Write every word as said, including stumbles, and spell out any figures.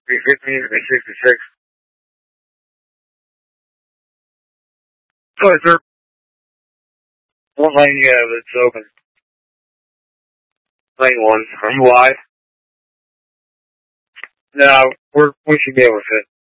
three fifteen, three sixty-six. Go ahead, sir. What lane you have that's open? Lane one. Are you live? No, we're, we should be able to fit.